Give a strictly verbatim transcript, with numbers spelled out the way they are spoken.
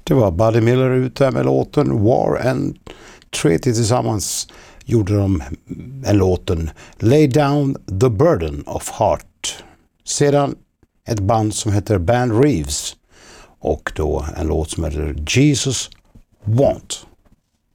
Det var Buddy Miller ute med låten War and Treaty. Tillsammans gjorde de en låten Lay Down the Burden of Heart. Sedan ett band som heter Band Reeves och då en låt som heter Jesus Want.